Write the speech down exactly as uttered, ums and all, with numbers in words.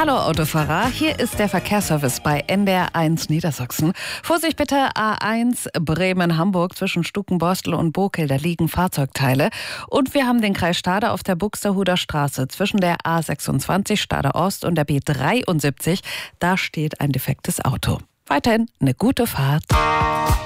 Hallo Autofahrer, hier ist der Verkehrsservice bei N D R eins Niedersachsen. Vorsicht bitte, A eins Bremen-Hamburg zwischen Stukenborstel und Bokel, da liegen Fahrzeugteile. Und wir haben den Kreis Stade auf der Buxtehuder Straße zwischen der A sechsundzwanzig Stade Ost und der B dreiundsiebzig. Da steht ein defektes Auto. Weiterhin eine gute Fahrt.